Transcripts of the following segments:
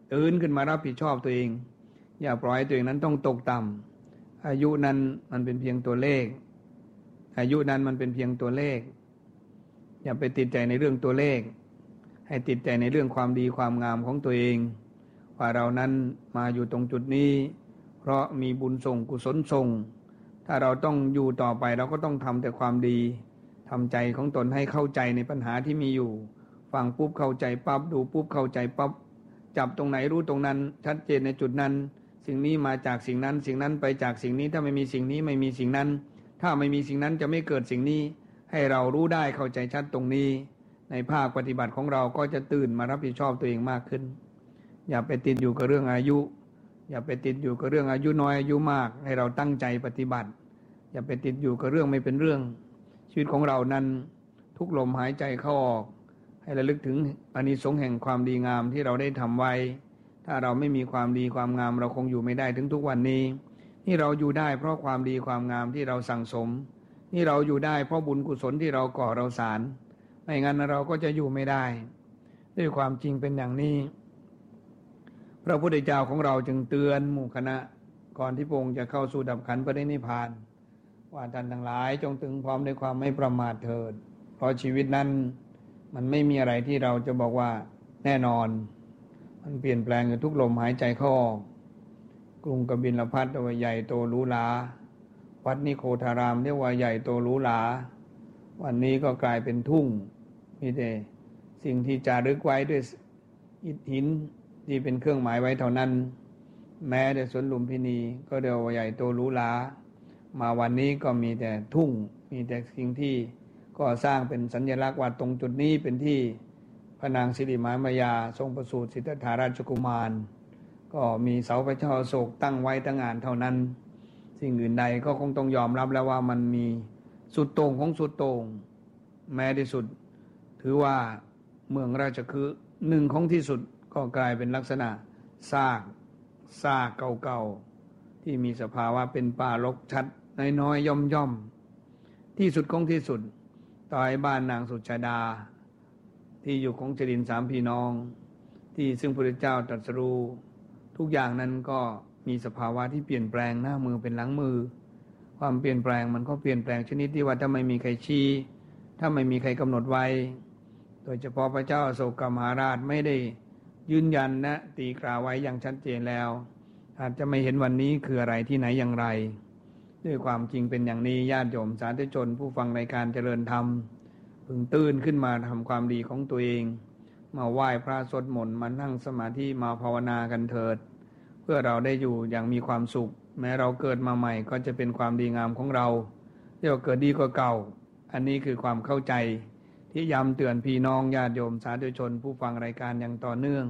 ตื่นขึ้นมารับผิดชอบตัวเองอย่าปล่อยให้ตัวเองนั้นต้องตกต่ำอายุนั้นมันเป็นเพียงตัวเลขอายุนั้นมันเป็นเพียงตัวเลขอย่าไปติดใจในเรื่องตัวเลขให้ติดใจในเรื่องความดีความงามของตัวเองว่าเรานั้นมาอยู่ตรงจุดนี้เพราะมีบุญส่งกุศลส่งถ้าเราต้องอยู่ต่อไปเราก็ต้องทำแต่ความดีทำใจของตนให้เข้าใจในปัญหาที่มีอยู่ฟังปุ๊บเข้าใจปั๊บดูปุ๊บเข้าใจปั๊บจับตรงไหนรู้ตรงนั้นชัดเจนในจุดนั้นสิ่งนี้มาจากสิ่งนั้นสิ่งนั้นไปจากสิ่งนี้ถ้าไม่มีสิ่งนี้ไม่มีสิ่งนั้นถ้าไม่มีสิ่งนั้นจะไม่เกิดสิ่งนี้ให้เรารู้ได้เข้าใจชัดตรงนี้ในภาคปฏิบัติของเราก็จะตื่นมารับผิดชอบตัวเองมากขึ้นอย่าไปติดอยู่กับเรื่องอายุอย่าไปติดอยู่กับเรื่องอายุน้อยอายุมากให้เราตั้งใจปฏิบัติอย่าไปติดอยู่กับเรื่องไม่เป็นเรื่องชีวิตของเรานั้นทุกลมหายใจเข้าออกให้ระลึกถึงอานิสงส์แห่งความดีงามที่เราได้ทำไว้ถ้าเราไม่มีความดีความงามเราคงอยู่ไม่ได้ถึงทุกวันนี้นี่เราอยู่ได้เพราะความดีความงามที่เราสั่งสมนี่เราอยู่ได้เพราะบุญกุศลที่เราก่อเราสร้างไม่งั้นเราก็จะอยู่ไม่ได้ด้วยความจริงเป็นอย่างนี้พระพุทธเจ้าของเราจึงเตือนหมู่คณะก่อนที่พระองค์จะเข้าสู่ดับขันธ์ปรินิพพานว่าท่านทั้งหลายจงถึงพร้อมด้วยความไม่ประมาทเถิดเพราะชีวิตนั้นมันไม่มีอะไรที่เราจะบอกว่าแน่นอนมันเปลี่ยนแปลงอยู่ทุกลมหายใจเข้าออกกรุงกบิลพัสดุว่าใหญ่โตหรูหราวัดนิโคธารามเรียกว่าใหญ่โตหรูหราวันนี้ก็กลายเป็นทุ่งมีแต่สิ่งที่จารึกไว้ด้วยอิฐหินที่เป็นเครื่องหมายไว้เท่านั้นแม้แต่สวนลุมพินีก็เรียกว่าใหญ่โตหรูหรามาวันนี้ก็มีแต่ทุ่งมีแต่สิ่งที่ก็สร้างเป็นสัญลักษณ์ว่าตรงจุดนี้เป็นที่พระนางสิริมามายาทรงประสูติสิทธัตถาราชกุมารก็มีเสาพระเจ้าอโศกตั้งไว้ตั้งงานเท่านั้นสิ่งอื่นใดก็คงต้องยอมรับแล้วว่ามันมีสุดโต่งของสุดโต่งแม้ที่สุดถือว่าเมืองราชคฤห์หนึ่งของที่สุดก็กลายเป็นลักษณะซากเก่าๆที่มีสภาวะเป็นป่ารกชัดน้อยๆย่อมๆที่สุดของที่สุดต่อให้บ้านนางสุชาดาที่อยู่ของจรินสามพี่น้องที่ซึ่งพระพุทธเจ้าตรัสรู้ทุกอย่างนั้นก็มีสภาวะที่เปลี่ยนแปลงหน้ามือเป็นหลังมือความเปลี่ยนแปลงมันก็เปลี่ยนแปลงชนิดที่ว่าถ้าไม่มีใครชี้ถ้าไม่มีใครกำหนดไว้โดยเฉพาะพระเจ้าอโศกมหาราชไม่ได้ยืนยันนะตีกล่าวไว้อย่างชัดเจนแล้วอาจจะไม่เห็นวันนี้คืออะไรที่ไหนอย่างไรด้วยความจริงเป็นอย่างนี้ญาติโยมสาธุชนผู้ฟังรายการเจริญธรรมพึงตื่นขึ้นมาทำความดีของตัวเองมาไหว้พระสวดมนต์มานั่งสมาธิมาภาวนากันเถิดเพื่อเราได้อยู่อย่างมีความสุขแม้เราเกิดมาใหม่ก็จะเป็นความดีงามของเราที่เราเกิดดีกว่าเก่าอันนี้คือความเข้าใจที่ย้ำเตือนพี่น้องญาติโยมสาธุชนผู้ฟังรายการอย่างต่อเนื่อง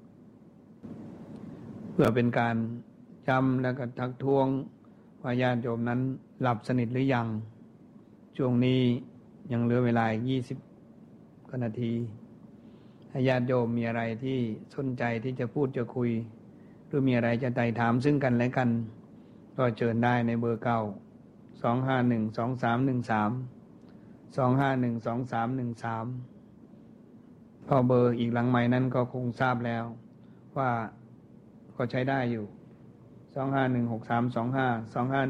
เพื่อเป็นการย้ำและก็ทักท้วงว่าญาติโยมนั้นหลับสนิทหรือยังช่วงนี้ยังเหลือเวลา20 กว่านาทีถ้าญาติโยมมีอะไรที่สนใจที่จะพูดจะคุยหรือมีอะไรจะไต่ถามซึ่งกันและกันก็เชิญได้ในเบอร์เก่า2512313 พอเบอร์อีกหลังใหม่นั้นก็คงทราบแล้วว่าก็ใช้ได้อยู่2516325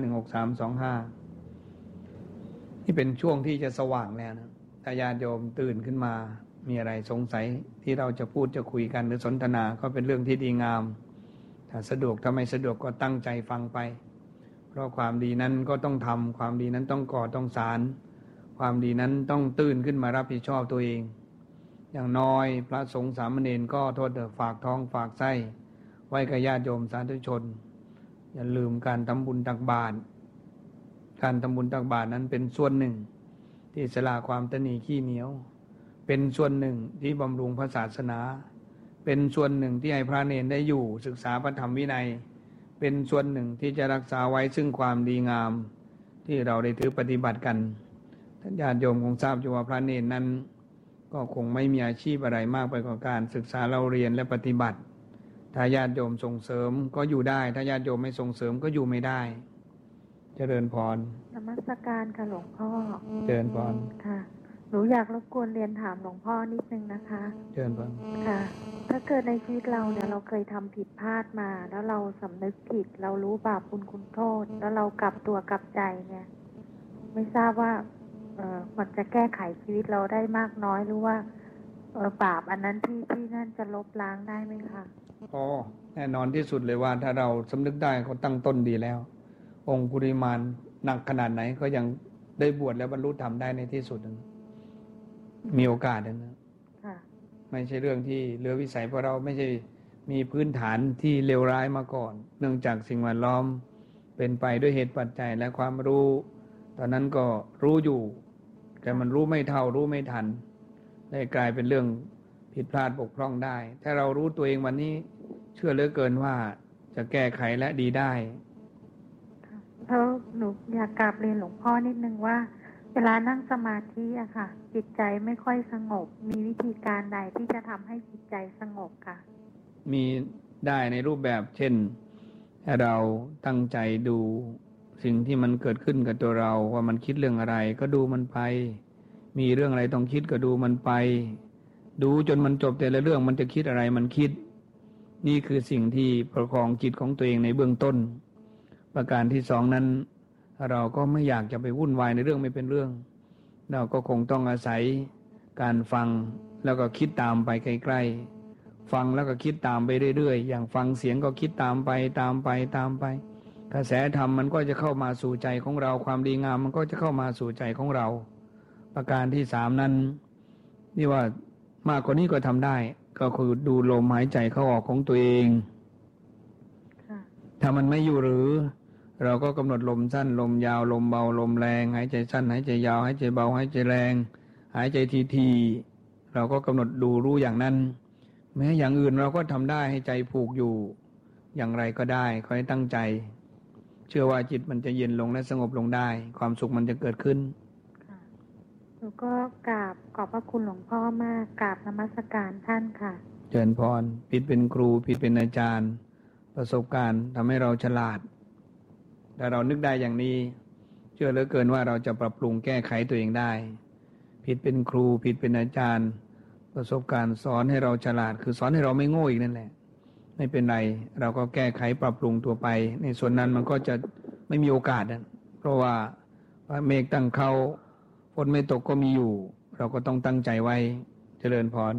2516325นี่เป็นช่วงที่จะสว่างแล้วนะถ้าญาติโยมตื่นขึ้นมามีอะไรสงสัยที่เราจะพูดจะคุยกันหรือสนทนาก็เป็นเรื่องที่ดีงามถ้าสะดวกถ้าไม่สะดวกก็ตั้งใจฟังไปเพราะความดีนั้นก็ต้องทำความดีนั้นต้องก่อต้องสานความดีนั้นต้องตื่นขึ้นมารับผิดชอบตัวเองอย่างน้อยพระสงฆ์สามเณรก็โทษเถอะฝากท้องฝากไส้ไว้กับญาติโยมสาธุชนอย่าลืมการทำบุญตักบาตรการทำบุญตักบาตรนั้นเป็นส่วนหนึ่งที่สละความตนีขี้เหนียวเป็นส่วนหนึ่งที่บำรุงพระศาสนาเป็นส่วนหนึ่งที่ให้พระเณรได้อยู่ศึกษาพระธรรมวินัยเป็นส่วนหนึ่งที่จะรักษาไว้ซึ่งความดีงามที่เราได้ถือปฏิบัติกันท่านญาติโยมคงทราบอยู่ว่าพระเณรนั้นก็คงไม่มีอาชีพอะไรมากไปกว่าการศึกษาเราเรียนและปฏิบัติถ้าญาติโยมส่งเสริมก็อยู่ได้ถ้าญาติโยมไม่ส่งเสริมก็อยู่ไม่ได้เจริญพรนมัสการค่ะหลวงพ่อเจริญพรค่ะหลนูอยากรบกวนเรียนถามหลวงพ่อนิดนึงนะคะเชิญฟังค่ะถ้าเกิดในชีวิตเราเนี่ยเราเคยทำผิดพลาดมาแล้วเราสำนึกผิดเรารู้บาปบุญคุณโทษแล้วเรากลับตัวกลับใจเนี่ยไม่ทราบว่ามันจะแก้ไขชีวิตเราได้มากน้อยหรือว่าบาปอันนั้นที่นั่นจะลบล้างได้ไหมคะแน่นอนที่สุดเลยว่าถ้าเราสำนึกได้เขาตั้งต้นดีแล้วองค์กุริมานหนักขนาดไหนก็ยังได้บวชแล้วบรรลุธรรมได้ในที่สุดมีโอกาสนะไม่ใช่เรื่องที่เหลือวิสัยเพราะเราไม่ใช่มีพื้นฐานที่เลวร้ายมาก่อนเนื่องจากสิ่งแวดล้อมเป็นไปด้วยเหตุปัจจัยและความรู้ตอนนั้นก็รู้อยู่แต่มันรู้ไม่เท่ารู้ไม่ทันได้กลายเป็นเรื่องผิดพลาดบกพร่องได้ถ้าเรารู้ตัวเองวันนี้เชื่อเหลือเกินว่าจะแก้ไขและดีได้แล้วหนูอยากกราบเรียนหลวงพ่อนิดนึงว่าเวลานั่งสมาธิอะค่ะจิตใจไม่ค่อยสงบมีวิธีการใดที่จะทำให้จิตใจสงบค่ะมีได้ในรูปแบบเช่นเราตั้งใจดูสิ่งที่มันเกิดขึ้นกับตัวเราว่ามันคิดเรื่องอะไรก็ดูมันไปมีเรื่องอะไรต้องคิดก็ดูมันไปดูจนมันจบแต่ละเรื่องมันจะคิดอะไรมันคิดนี่คือสิ่งที่ประคองจิตของตัวเองในเบื้องต้นประการที่สองนั้นเราก็ไม่อยากจะไปวุ่นวายในเรื่องไม่เป็นเรื่องเราก็คงต้องอาศัยการฟังแล้วก็คิดตามไปใกล้ๆฟังแล้วก็คิดตามไปเรื่อยๆอย่างฟังเสียงก็คิดตามไปกระแสธรรมมันก็จะเข้ามาสู่ใจของเราความดีงามมันก็จะเข้ามาสู่ใจของเราประการที่สามนั้นนี่ว่ามากกว่านี้ก็ทำได้ก็คือดูลมหายใจเข้าออกของตัวเองถ้ามันไม่อยู่หรือเราก็กำหนดลมสั้นลมยาวลมเบาลมแรงหายใจสั้นหายใจยาวหายใจเบาหายใจแรงหายใจทีเราก็กำหนดดูรู้อย่างนั้นแม้อย่างอื่นเราก็ทำได้ให้ใจผูกอยู่อย่างไรก็ได้ขอให้ตั้งใจเชื่อว่าจิตมันจะเย็นลงและสงบลงได้ความสุขมันจะเกิดขึ้นหนูก็กราบขอบพระคุณหลวงพ่อมากกราบนมัสการท่านค่ะเจริญพรผิดเป็นครูผิดเป็นอาจารย์ประสบการณ์ทำให้เราฉลาดแต่เรานึกได้อย่างนี้เชื่อเหลือเกินว่าเราจะปรับปรุงแก้ไขตัวเองได้ผิดเป็นครูผิดเป็นอาจารย์ประสบการณ์สอนให้เราฉลาดคือสอนให้เราไม่โง่อีกนั่นแหละไม่เป็นไรเราก็แก้ไขปรับปรุงตัวไปในส่วนนั้นมันก็จะไม่มีโอกาสเพราะว่าเมฆตั้งเขาฝนไม่ตกก็มีอยู่เราก็ต้องตั้งใจไว้เจริญพร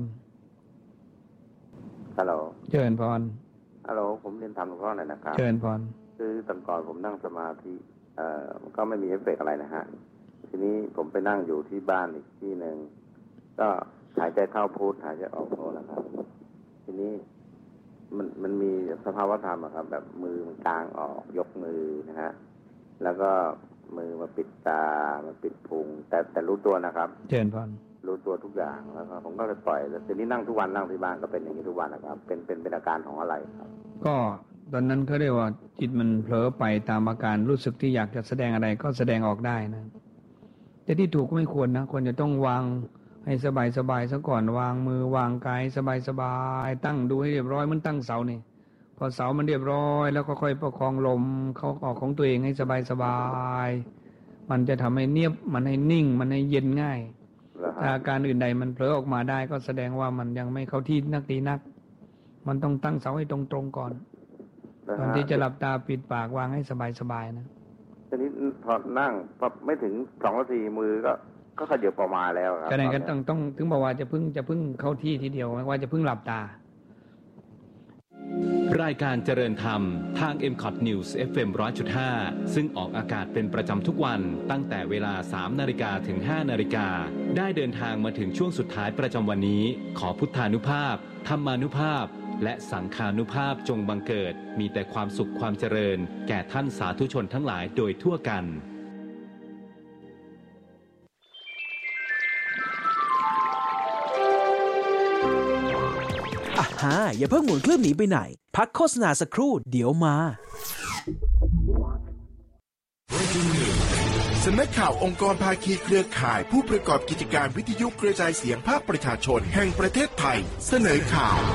ฮัลโหลเจริญพรฮัลโหลผมเรียนถามหลวงพ่อหน่อยนะครับเจริญพรคือตอนก่อนผมนั่งสมาธิก็ไม่มีเอฟเฟกต์อะไรนะฮะทีนี้ผมไปนั่งอยู่ที่บ้านอีกที่หนึ่งก็หายใจเข้าพุทหายใจออกโทนะครับทีนี้มันมีสภาวะธรรมครับแบบมือมันกางออกยกมือนะฮะแล้วก็มือมาปิดตามาปิดพุงแต่รู้ตัวนะครับเจริญพรรู้ตัวทุกอย่างแล้วก็ผมก็เลยปล่อยแล้วทีนี้นั่งทุกวันนั่งที่บ้านก็เป็นอย่างนี้ทุกวันนะครับเป็นอาการของอะไรครับก็ตอนนั้นเขาเรียกว่าจิตมันเผลอไปตามอาการรู้สึกที่อยากจะแสดงอะไรก็แสดงออกได้นะแต่ที่ถูกก็ไม่ควรนะควรจะต้องวางให้สบายซะก่อนวางมือวางกายสบายตั้งดูให้เรียบร้อยมันตั้งเสานี่พอเสามันเรียบร้อยแล้วก็ค่อยประคองลมเข้าออกของตัวเองให้สบายมันจะทำให้เนียบมันให้นิ่งมันให้เย็นง่ายถ้าอาการอื่นใดมันเผลอออกมาได้ก็แสดงว่ามันยังไม่เข้าที่นักดีนักมันต้องตั้งเสาให้ตรงๆก่อนตอนที่จะหลับตาปิดปากวางให้สบายนะทีนี้พอนั่งพอไม่ถึง2 นาทีมือก็ขยับออกมาแล้วครับก็นั่นก็ต้องถึงบอกว่าจะพึ่งเข้าที่ทีเดียวไม่ว่าจะพึ่งหลับตารายการเจริญธรรมทาง MCOT News FM 100.5 ซึ่งออกอากาศเป็นประจำทุกวันตั้งแต่เวลา 3 นาฬิกาถึง 5 นาฬิกาได้เดินทางมาถึงช่วงสุดท้ายประจำวันนี้ขอพุทธานุภาพธรรมานุภาพและสังฆานุภาพจงบังเกิดมีแต่ความสุขความเจริญแก่ท่านสาธุชนทั้งหลายโดยทั่วกันอย่าเพิ่งหมุนเครื่องหนีไปไหนพักโฆษณาสักครู่เดี๋ยวมาสำนักข่าวองค์กรภาคีเครือข่ายผู้ประกอบกิจการวิทยุกระจายเสียงภาคประชาชนแห่งประเทศไทยเสนอข่าว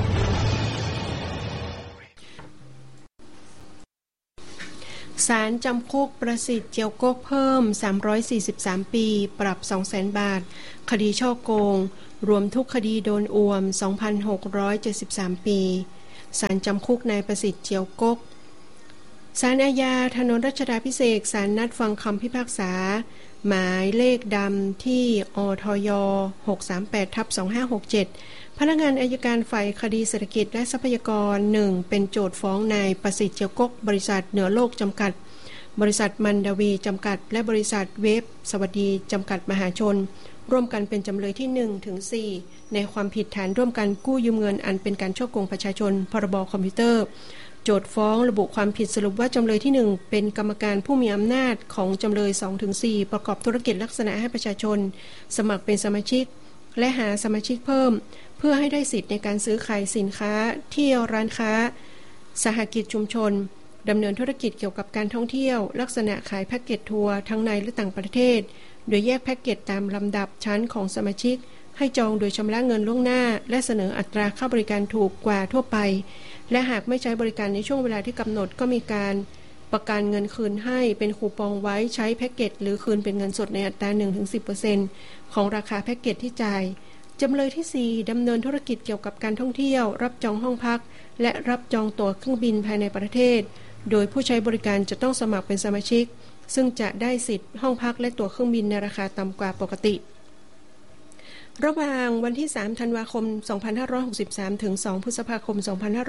ศาลจำคุกประสิทธิ์เจียวกกเพิ่ม343ปีปรับ 200,000 บาทคดีฉ้อโกงรวมทุกคดีโดนอ่วม 2,673 ปีศาลจำคุกนายประสิทธิ์เจียวกกศาลอาญาถนนรัชดาภิเษกศาลนัดฟังคำพิพากษาหมายเลขดำที่อทย 638/2567 พนักงานอัยการฝ่ายคดีเศรษฐกิจและทรัพยากร 1. เป็นโจทก์ฟ้องนายประสิทธิ์เจียวกกบริษัทเหนือโลกจำกัดบริษัทมันดาวีจำกัดและบริษัทเวฟสวัสดีจำกัดมหาชนร่วมกันเป็นจำเลยที่ 1 ถึง 4 ในความผิดฐานร่วมกันกู้ยืมเงินอันเป็นการฉ้อโกงประชาชนพรบคอมพิวเตอร์โจทก์ฟ้องระบุความผิดสรุปว่าจำเลยที่ 1 เป็นกรรมการผู้มีอำนาจของจำเลย 2-4 ประกอบธุรกิจลักษณะให้ประชาชนสมัครเป็นสมาชิกและหาสมาชิกเพิ่มเพื่อให้ได้สิทธิ์ในการซื้อขายสินค้าที่ร้านค้าสหกิจชุมชนดำเนินธุรกิจเกี่ยวกับการท่องเที่ยวลักษณะขายแพ็กเกจทัวร์ทั้งในและต่างประเทศโดยแยกแพ็กเกจตามลำดับชั้นของสมาชิกให้จองโดยชำระเงินล่วงหน้าและเสนออัตราค่าบริการถูกกว่าทั่วไปและหากไม่ใช้บริการในช่วงเวลาที่กำหนดก็มีการประกันเงินคืนให้เป็นคูปองไว้ใช้แพ็กเกจหรือคืนเป็นเงินสดในอัตรา 1-10% ของราคาแพ็กเกจที่จ่ายจำเลยที่ 4 ดำเนินธุรกิจเกี่ยวกับการท่องเที่ยวรับจองห้องพักและรับจองตั๋วเครื่องบินภายในประเทศโดยผู้ใช้บริการจะต้องสมัครเป็นสมาชิกซึ่งจะได้สิทธิ์ห้องพักและตั๋วเครื่องบินในราคาต่ำกว่าปกติระหว่างวันที่ 3 ธันวาคม 2563 ถึง 2 พฤษภาคม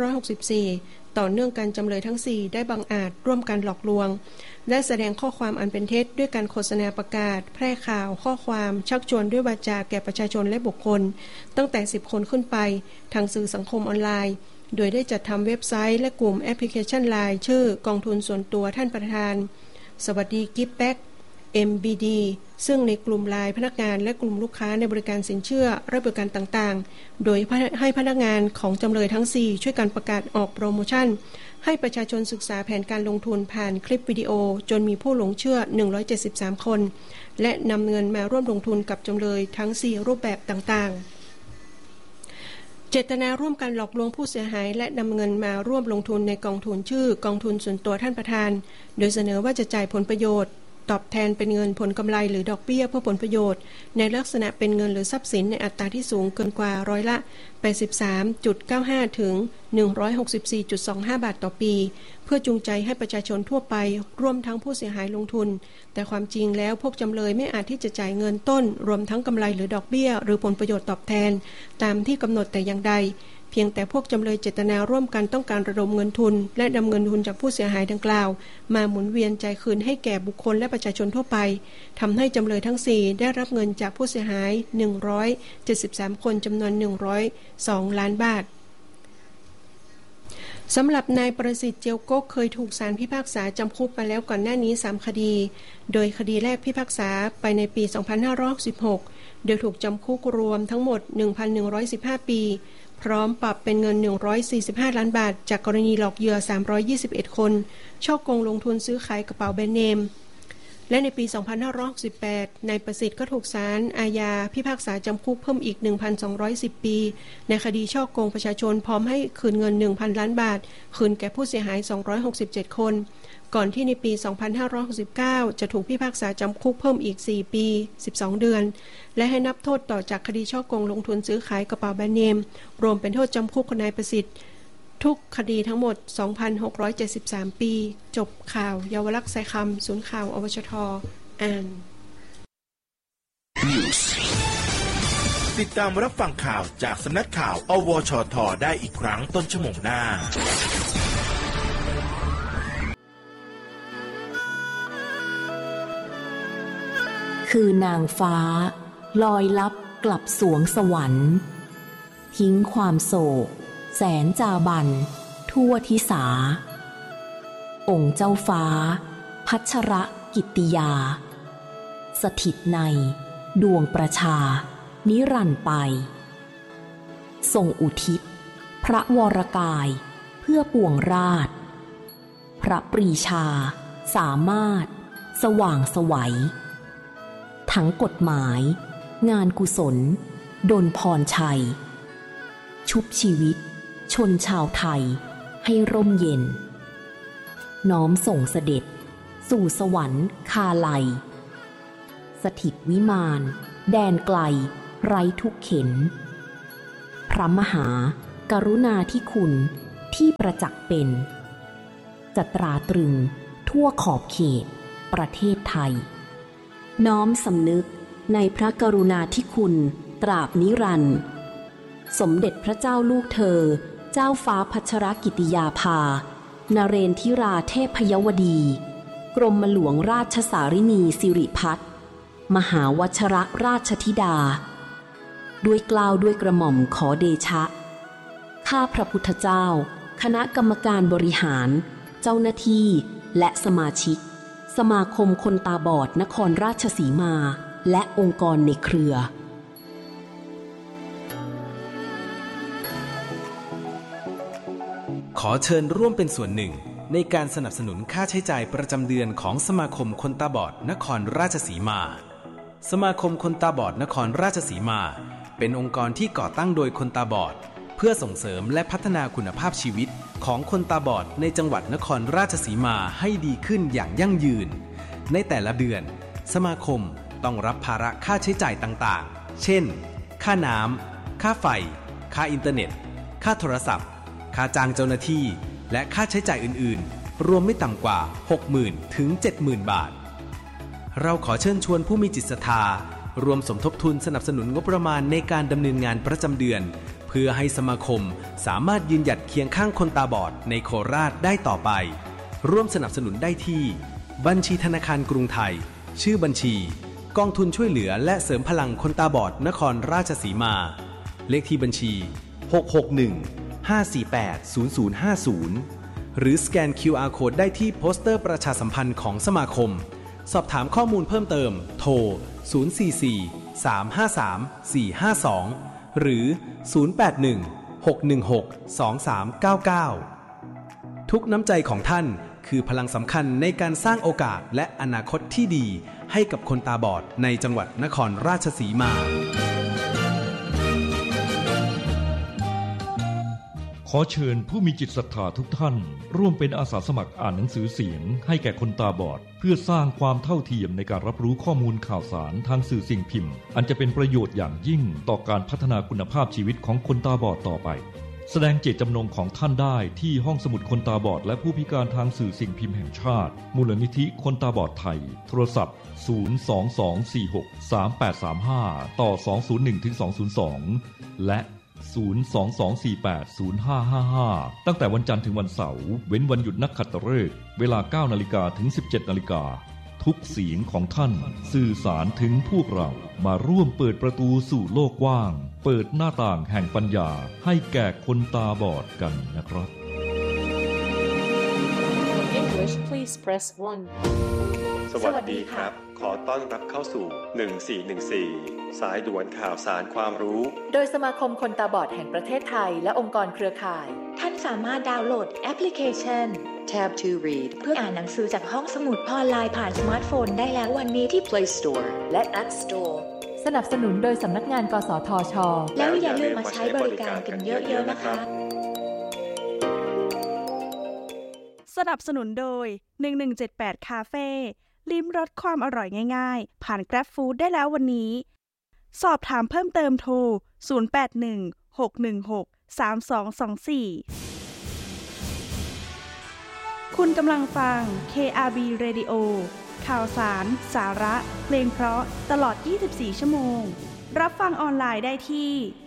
2564 ต่อเนื่องกันจำเลยทั้ง 4 ได้บังอาจร่วมกันหลอกลวงและแสดงข้อความอันเป็นเท็จด้วยการโฆษณาประกาศแพร่ข่าวข้อความชักชวนด้วยวาจาแก่ประชาชนและบุคคลตั้งแต่ 10 คนขึ้นไปทางสื่อสังคมออนไลน์โดยได้จัดทำเว็บไซต์และกลุ่มแอปพลิเคชัน LINE ชื่อกองทุนส่วนตัวท่านประธานสวัสดีกิฟต์แบ็ก MBD ซึ่งในกลุ่ม LINE พนักงานและกลุ่มลูกค้าในบริการสินเชื่อและบริการต่างๆโดยให้พนักงานของจำเลยทั้ง 4 ช่วยกันประกาศออกโปรโมชั่นให้ประชาชนศึกษาแผนการลงทุนผ่านคลิปวิดีโอจนมีผู้หลงเชื่อ173คนและนำเงินมาร่วมลงทุนกับจำเลยทั้ง 4 รูปแบบต่างๆเจตนาร่วมกันหลอกลวงผู้เสียหายและนำเงินมาร่วมลงทุนในกองทุนชื่อกองทุนส่วนตัวท่านประธานโดยเสนอว่าจะจ่ายผลประโยชน์ตอบแทนเป็นเงินผลกำไรหรือดอกเบี้ยเพื่อผลประโยชน์ในลักษณะเป็นเงินหรือทรัพย์สินในอัตราที่สูงเกินกว่าร้อยละ 83.95 ถึง 164.25 บาทต่อปีเพื่อจูงใจให้ประชาชนทั่วไปร่วมทั้งผู้เสียหายลงทุนแต่ความจริงแล้วพวกจำเลยไม่อาจที่จะจ่ายเงินต้นรวมทั้งกำไรหรือดอกเบี้ยหรือผลประโยชน์ตอบแทนตามที่กำหนดแต่อย่างใดเพียงแต่พวกจำเลยเจตนาร่วมกันต้องการระดมเงินทุนและนำเงินทุนจากผู้เสียหายดังกล่าวมาหมุนเวียนจ่ายคืนให้แก่บุคคลและประชาชนทั่วไปทำให้จำเลยทั้ง 4 ได้รับเงินจากผู้เสียหาย173คนจำนวน102ล้านบาทสำหรับนายประสิทธิ์เจียวกกเคยถูกศาลพิพากษาจำคุกมาแล้วก่อนหน้านี้3คดีโดยคดีแรกพิพากษาไปในปี2566โดยถูกจำคุกรวมทั้งหมด 1,115 ปีพร้อมปรับเป็นเงิน145ล้านบาทจากกรณีหลอกเหยื่อ321คนฉ้อโกงลงทุนซื้อขายกระเป๋าแบรนด์เนมและในปี2568นายประสิทธิ์ก็ถูกศาลอาญาพิพากษาจำคุกเพิ่มอีก 1,210 ปีในคดีฉ้อโกงประชาชนพร้อมให้คืนเงิน 1,000 ล้านบาทคืนแก่ผู้เสียหาย267คนก่อนที่ในปี2569จะถูกพิพากษาจำคุกเพิ่มอีก4ปี12เดือนและให้นับโทษต่อจากคดีฉ้อโกงลงทุนซื้อขายกระเป๋าแบรนด์เนมรวมเป็นโทษจำคุกของนายประสิทธิ์ทุกคดีทั้งหมด 2,673 ปีจบข่าวเยาวลักษณ์สายคำศูนย์ข่าวอวชท.อ่านติดตามรับฟังข่าวจากสำนักข่าวอวชท.ได้อีกครั้งต้นชั่วโมงหน้าคือนางฟ้าลอยลับกลับสวงสวรรค์ทิ้งความโศกแสนจาบันทั่วทิสาองค์เจ้าฟ้าพัชรกิตติยาสถิตในดวงประชานิรันดร์ไปทรงอุทิศพระวรกายเพื่อปวงราชพระปรีชาสามารถสว่างไสวทั้งกฎหมายงานกุศลดลพรชัยชุบชีวิตชนชาวไทยให้ร่มเย็นน้อมส่งเสด็จสู่สวรรค์คาไลสถิตวิมานแดนไกลไร้ทุกเข็นพระมหากรุณาธิคุณที่ประจักษ์เป็นจะตราตรึงทั่วขอบเขตประเทศไทยน้อมสำนึกในพระกรุณาธิคุณตราบนิรันดร์สมเด็จพระเจ้าลูกเธอเจ้าฟ้าพัชรกิติยาภานเรนทิราเทพยวดีกรมหลวงราชสารินีสิริพัฒน์มหาวชรราชธิดาด้วยเกล้าด้วยกระหม่อมขอเดชะข้าพระพุทธเจ้าคณะกรรมการบริหารเจ้าหน้าที่และสมาชิกสมาคมคนตาบอดนครราชสีมาและองค์กรในเครือขอเชิญร่วมเป็นส่วนหนึ่งในการสนับสนุนค่าใช้จ่ายประจำเดือนของสมาคมคนตาบอดนครราชสีมาสมาคมคนตาบอดนครราชสีมาเป็นองค์กรที่ก่อตั้งโดยคนตาบอดเพื่อส่งเสริมและพัฒนาคุณภาพชีวิตของคนตาบอดในจังหวัดนครราชสีมาให้ดีขึ้นอย่างยั่งยืนในแต่ละเดือนสมาคมต้องรับภาระค่าใช้จ่ายต่างๆเช่นค่าน้ำค่าไฟค่าอินเทอร์เน็ตค่าโทรศัพท์ค่าจ้างเจ้าหน้าที่และค่าใช้จ่ายอื่นๆรวมไม่ต่ำกว่า 60,000 ถึง 70,000 บาทเราขอเชิญชวนผู้มีจิตศรัทธารวมสมทบทุนสนับสนุนงบประมาณในการดำเนินงานประจำเดือนเพื่อให้สมาคมสามารถยืนหยัดเคียงข้างคนตาบอดในโคราชได้ต่อไปร่วมสนับสนุนได้ที่บัญชีธนาคารกรุงไทยชื่อบัญชีกองทุนช่วยเหลือและเสริมพลังคนตาบอดนครราชสีมาเลขที่บัญชี661-548-0050หรือสแกน QR Code ได้ที่โปสเตอร์ประชาสัมพันธ์ของสมาคมสอบถามข้อมูลเพิ่มเติมโทร044-353-452หรือ081-616-2399ทุกน้ำใจของท่านคือพลังสำคัญในการสร้างโอกาสและอนาคตที่ดีให้กับคนตาบอดในจังหวัดนครราชสีมาขอเชิญผู้มีจิตศรัทธาทุกท่านร่วมเป็นอาสาสมัครอ่านหนังสือเสียงให้แก่คนตาบอดเพื่อสร้างความเท่าเทียมในการรับรู้ข้อมูลข่าวสารทางสื่อสิ่งพิมพ์อันจะเป็นประโยชน์อย่างยิ่งต่อการพัฒนาคุณภาพชีวิตของคนตาบอดต่อไปแสดงเจตจำนงของท่านได้ที่ห้องสมุดคนตาบอดและผู้พิการทางสื่อสิ่งพิมพ์แห่งชาติมูลนิธิคนตาบอดไทยโทรศัพท์022463835ต่อ201-202และ022480555ตั้งแต่วันจันทร์ถึงวันเสาร์เว้นวันหยุดนักขัตฤกษ์เวลา 9:00 นถึง 17:00 นทุกเสียงของท่านสื่อสารถึงพวกเรามาร่วมเปิดประตูสู่โลกกว้างเปิดหน้าต่างแห่งปัญญาให้แก่คนตาบอดกันนะครับ English please press 1 สวัสดีครับขอต้อนรับเข้าสู่1414สายด่วนข่าวสารความรู้โดยสมาคมคนตาบอดแห่งประเทศไทยและองค์กรเครือข่ายท่านสามารถดาวน์โหลดแอปพลิเคชัน Tab to Read เพื่ออ่านหนังสือจากห้องสมุดออนไลน์ผ่านสมาร์ทโฟนได้แล้ววันนี้ที่ Play Store และ App Store สนับสนุนโดยสำนักงานกสทช.แล้วอย่าลืมมาใช้บริการกันเยอะๆนะคะสนับสนุนโดย1178คาเฟ่ลิ้มรสความอร่อยง่ายๆผ่าน Grab Food ได้แล้ววันนี้สอบถามเพิ่มเติมโทร0816163224คุณกำลังฟัง KRB Radio ข่าวสารสาระเพลงเพราะตลอด24ชั่วโมงรับฟังออนไลน์ได้ที่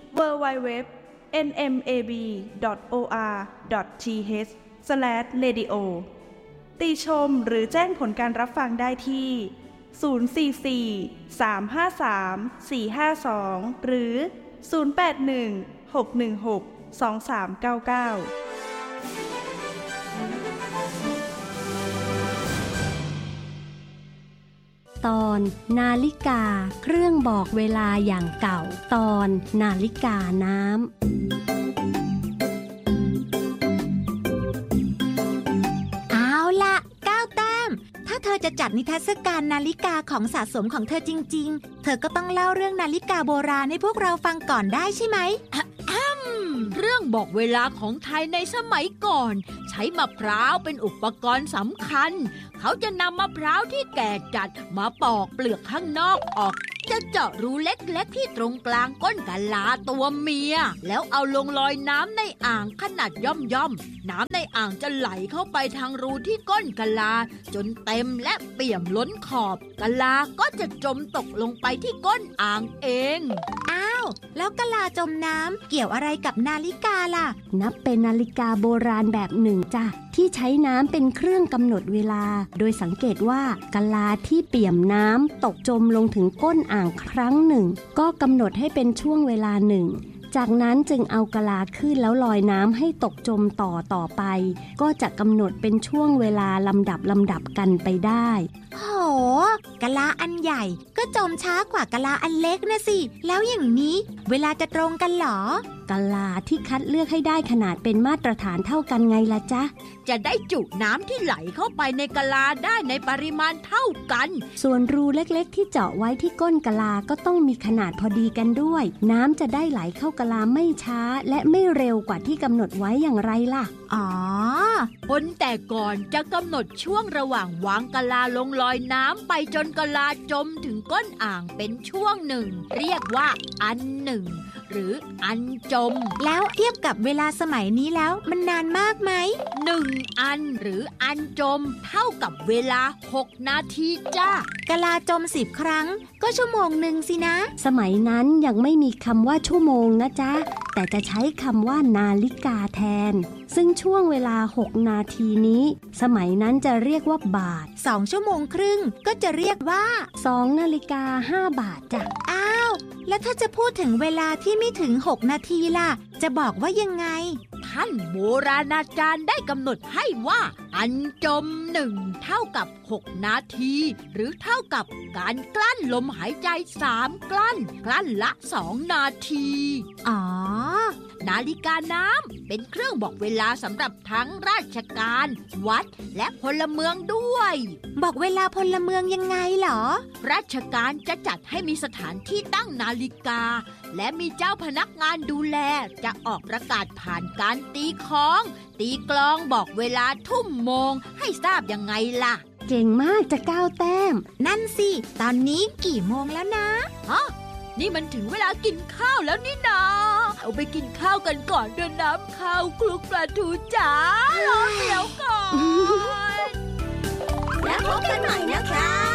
www.nmab.or.th/radio ติชมหรือแจ้งผลการรับฟังได้ที่044-353-452หรือ081-616-2399 ตอนนาฬิกาเครื่องบอกเวลาอย่างเก่าตอนนาฬิกาน้ำเอาล่ะ9 แต้มถ้าเธอจะจัดนิทรรศการนาฬิกาของสะสมของเธอจริงๆเธอก็ต้องเล่าเรื่องนาฬิกาโบราณให้พวกเราฟังก่อนได้ใช่ไหมรื่องบอกเวลาของไทยในสมัยก่อนใช้มะพร้าวเป็นอุปกรณ์สำคัญเขาจะนำมะพร้าวที่แก่จัดมาปอกเปลือกข้างนอกออกจะเจาะรูเล็กๆที่ตรงกลางก้นกะลาตัวเมียแล้วเอาลงลอยน้ำในอ่างขนาดย่อมๆน้ำในอ่างจะไหลเข้าไปทางรูที่ก้นกะลาจนเต็มและเปี่ยมล้นขอบกะลาก็จะจมตกลงไปที่ก้นอ่างเองอ้าวแล้วกะลาจมน้ำเกี่ยวอะไรกับนาฬิกาล่ะนับเป็นนาฬิกาโบราณแบบหนึ่งจ้ะที่ใช้น้ำเป็นเครื่องกำหนดเวลาโดยสังเกตว่ากะลาที่เปี่ยมน้ำตกจมลงถึงก้นอ่างครั้งหนึ่งก็กำหนดให้เป็นช่วงเวลาหนึ่งจากนั้นจึงเอากะลาขึ้นแล้วลอยน้ำให้ตกจมต่อไปก็จะกำหนดเป็นช่วงเวลาลำดับกันไปได้โหกะลาอันใหญ่ก็จมช้ากว่ากะลาอันเล็กนะสิแล้วอย่างนี้เวลาจะตรงกันหรอกะลาที่คัดเลือกให้ได้ขนาดเป็นมาตรฐานเท่ากันไงล่ะจ๊ะจะได้จุน้ำที่ไหลเข้าไปในกะลาได้ในปริมาณเท่ากันส่วนรูเล็กๆที่เจาะไว้ที่ก้นกะลาก็ต้องมีขนาดพอดีกันด้วยน้ำจะได้ไหลเข้ากะลาไม่ช้าและไม่เร็วกว่าที่กำหนดไว้อย่างไรล่ะอ๋อคนแต่ก่อนจะกำหนดช่วงระหว่างวางกะลาลงลอยน้ำไปจนกะลาจมถึงก้นอ่างเป็นช่วงหนึ่งเรียกว่าอันหนึ่งหรืออันจมแล้วเทียบกับเวลาสมัยนี้แล้วมันนานมากไหม 1 อันหรืออันจมเท่ากับเวลา6 นาทีจ้ากะลาจม10 ครั้งก็ชั่วโมงหนึ่งสินะสมัยนั้นยังไม่มีคำว่าชั่วโมงนะจ๊ะแต่จะใช้คำว่านาฬิกาแทนซึ่งช่วงเวลา6 นาทีนี้สมัยนั้นจะเรียกว่าบาท 2 ชั่วโมงครึ่งก็จะเรียกว่า 2 นาฬิกา5 บาทจ้ะอ้าวแล้วถ้าจะพูดถึงเวลาที่ไม่ถึง6 นาทีล่ะจะบอกว่ายังไงท่านโบราณอาจารย์ได้กำหนดให้ว่าอันจม1เท่ากับ6 นาทีหรือเท่ากับการกลั้นลมหายใจ3 กลั้นละ2 นาทีอ๋อนาฬิกาน้ำเป็นเครื่องบอกเวลาสำหรับทั้งราชการวัดและพลเมืองด้วยบอกเวลาพลเมืองยังไงเหรอราชการจะจัดให้มีสถานที่ตั้งนาฬิกาและมีเจ้าพนักงานดูแลจะออกประกาศผ่านการตีค้องตีกลองบอกเวลาทุ่มโมงให้ทราบยังไงล่ะเก่งมากจะ9 แต้มนั่นสิตอนนี้กี่โมงแล้วนะฮะนี่มันถึงเวลากินข้าวแล้วนี่นาเอาไปกินข้าวกันก่อนเดินน้ำข้าวคลุกปลาทูจ๋ารอเดี๋ยวก่อนแล้วพบกันใหม่นะคะ